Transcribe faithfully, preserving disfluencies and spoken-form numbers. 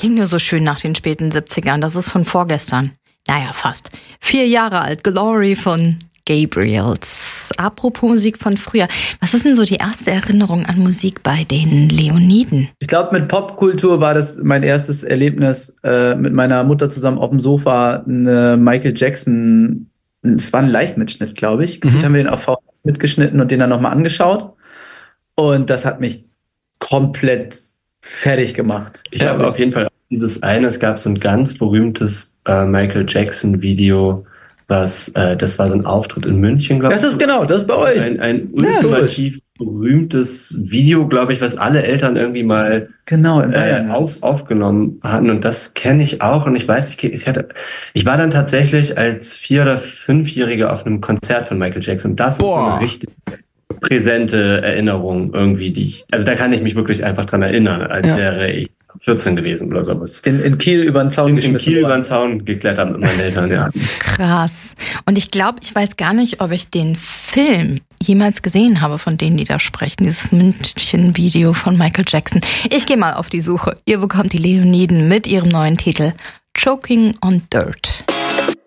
klingt nur so schön nach den späten siebzigern. Das ist von vorgestern. Naja, fast. Vier Jahre alt. Glory von Gabriels. Apropos Musik von früher. Was ist denn so die erste Erinnerung an Musik bei den Leoniden? Ich glaube, mit Popkultur war das mein erstes Erlebnis, äh, mit meiner Mutter zusammen auf dem Sofa eine Michael Jackson, es war ein Live-Mitschnitt, glaube ich. Mhm. Haben wir den auf V H S mitgeschnitten und den dann nochmal angeschaut. Und das hat mich komplett fertig gemacht. Ich ja, habe auf jeden Fall dieses eine, es gab so ein ganz berühmtes äh, Michael Jackson-Video, was, äh, das war so ein Auftritt in München, glaube ich. Das ist genau, das ist bei euch. Ein, ein ultimativ ja, berühmtes Video, glaube ich, was alle Eltern irgendwie mal genau, in äh, auf, aufgenommen hatten. Und das kenne ich auch. Und ich weiß, ich, ich, hatte, ich war dann tatsächlich als Vier- oder Fünfjähriger auf einem Konzert von Michael Jackson. Das Boah. ist so eine richtig präsente Erinnerung irgendwie, die ich, also da kann ich mich wirklich einfach dran erinnern, als ja. wäre ich vierzehn gewesen oder so. In, in Kiel über den Zaun in, in Kiel über den Zaun geklettert mit meinen Eltern, ja. Krass. Und ich glaube, ich weiß gar nicht, ob ich den Film jemals gesehen habe, von denen die da sprechen. Dieses München-Video von Michael Jackson. Ich gehe mal auf die Suche. Ihr bekommt die Leoniden mit ihrem neuen Titel Choking on Dirt.